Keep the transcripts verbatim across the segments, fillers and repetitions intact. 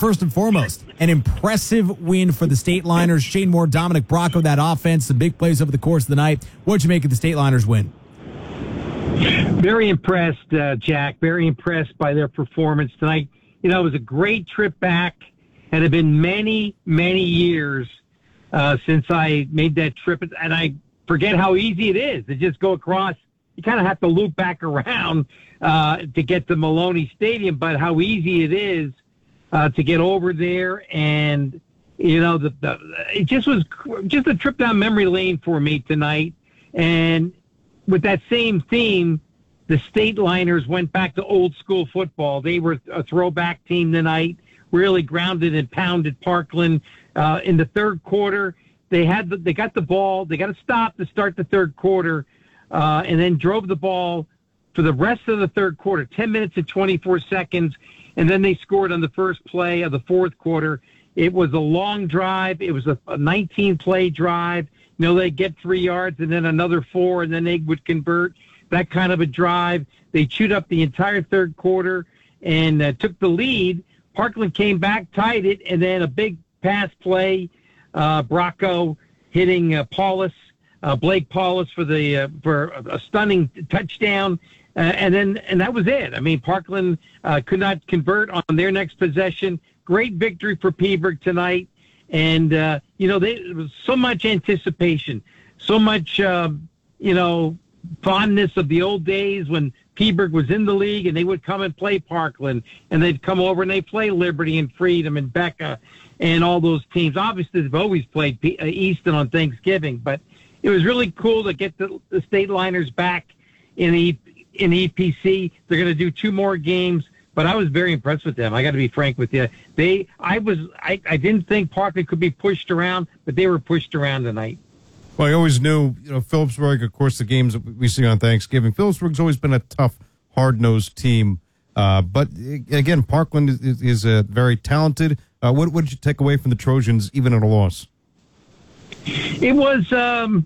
first and foremost, an impressive win for the Stateliners. Shane Moore, Dominic Bracco, that offense, some big plays over the course of the night. What'd you make of the Stateliners win? Very impressed, uh, Jack. Very impressed by their performance tonight. You know, it was a great trip back. It had been many, many years uh, since I made that trip, and I forget how easy it is to just go across. You kind of have to loop back around uh, to get to Maloney Stadium, but how easy it is uh, to get over there. And, you know, the, the it just was just a trip down memory lane for me tonight. And with that same theme, the Stateliners went back to old school football. They were a throwback team tonight, really grounded and pounded Parkland. Uh, in the third quarter, they had the, they got the ball. They got to stop to start the third quarter, uh, and then drove the ball for the rest of the third quarter, ten minutes and twenty-four seconds, and then they scored on the first play of the fourth quarter. It was a long drive. It was a nineteen-play drive. You know, they get three yards and then another four, and then they would convert. That kind of a drive. They chewed up the entire third quarter and uh, took the lead. Parkland came back, tied it, and then a big pass play. Uh, Bracco hitting uh, Paulus, uh, Blake Paulus for the uh, for a stunning touchdown, uh, and then and that was it. I mean, Parkland uh, could not convert on their next possession. Great victory for Peaburg tonight, and uh, you know they, there was so much anticipation, so much uh, you know fondness of the old days when Peaburg was in the league and they would come and play Parkland, and they'd come over and they'd play Liberty and Freedom and Becca and all those teams. Obviously, they've always played P- uh, Easton on Thanksgiving, but it was really cool to get the, the Stateliners back in e- in E P C. They're going to do two more games, but I was very impressed with them. I got to be frank with you. They, I was, I, I didn't think Parkland could be pushed around, but they were pushed around tonight. Well, I always knew, you know, Phillipsburg, of course, the games that we see on Thanksgiving. Phillipsburg's always been a tough, hard-nosed team. Uh, but, again, Parkland is, is, is uh, very talented. Uh, what, what did you take away from the Trojans, even at a loss? It was, um,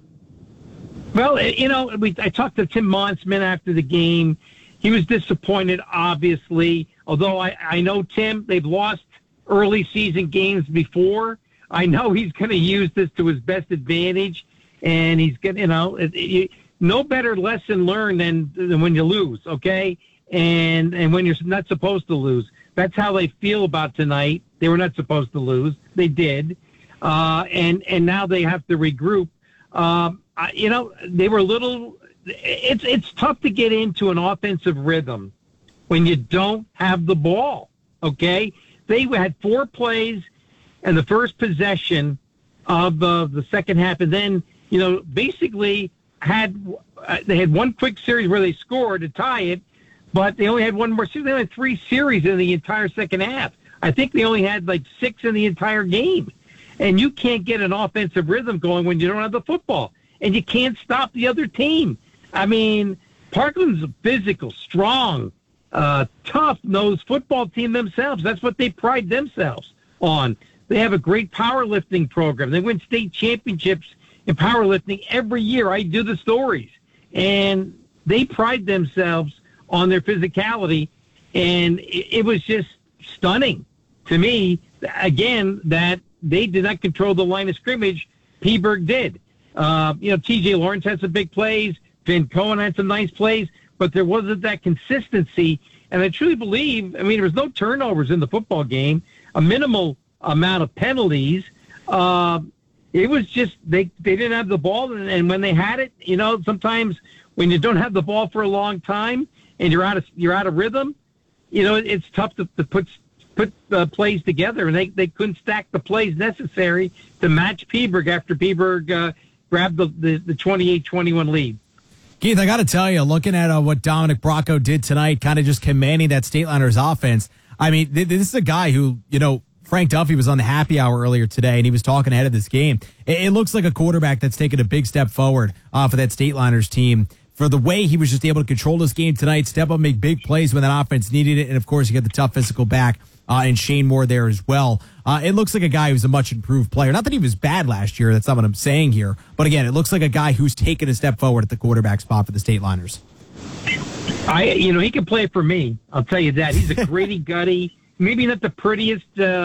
well, you know, we, I talked to Tim Monsman after the game. He was disappointed, obviously, although I, I know, Tim, they've lost early season games before. I know he's going to use this to his best advantage. And he's going to, you know, it, it, no better lesson learned than, than when you lose, okay? And and when you're not supposed to lose. That's how they feel about tonight. They were not supposed to lose. They did. Uh, and, and now they have to regroup. Um, I, you know, they were a little – it's it's tough to get into an offensive rhythm when you don't have the ball, okay? They had four plays in the first possession of uh, the second half, and then – you know, basically had uh, they had one quick series where they scored to tie it, but they only had one more series. They only had three series in the entire second half. I think they only had like six in the entire game. And you can't get an offensive rhythm going when you don't have the football. And you can't stop the other team. I mean, Parkland's a physical, strong, uh, tough-nosed football team themselves. That's what they pride themselves on. They have a great powerlifting program. They win state championships in powerlifting every year. I do the stories. And they pride themselves on their physicality. And it, it was just stunning to me, again, that they did not control the line of scrimmage. Peaburg did. Uh, you know, T J Lawrence had some big plays. Vin Cohen had some nice plays. But there wasn't that consistency. And I truly believe, I mean, there was no turnovers in the football game, a minimal amount of penalties. Uh, It was just they, they didn't have the ball, and, and when they had it, you know, sometimes when you don't have the ball for a long time and you're out of you're out of rhythm, you know, it's tough to, to put put uh, plays together, and they, they couldn't stack the plays necessary to match Peaburg after Peaburg uh, grabbed the, the, the twenty-eight twenty-one lead. Keith, I got to tell you, looking at uh, what Dominic Bracco did tonight, kind of just commanding that Stateliners offense, I mean, th- this is a guy who, you know, Frank Duffy was on the happy hour earlier today, and he was talking ahead of this game. It, it looks like a quarterback that's taken a big step forward uh, for that Stateliners team. For the way he was just able to control this game tonight, step up, make big plays when that offense needed it, and, of course, you get the tough physical back uh, and Shane Moore there as well. Uh, it looks like a guy who's a much improved player. Not that he was bad last year. That's not what I'm saying here. But, again, it looks like a guy who's taken a step forward at the quarterback spot for the Stateliners. I, you know, he can play for me. I'll tell you that. He's a gritty, gutty, maybe not the prettiest uh,